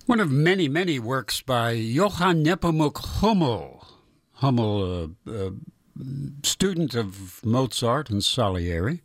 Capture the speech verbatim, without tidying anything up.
One of many, many works by Johann Nepomuk Hummel. Hummel, uh, uh, student of Mozart and Salieri,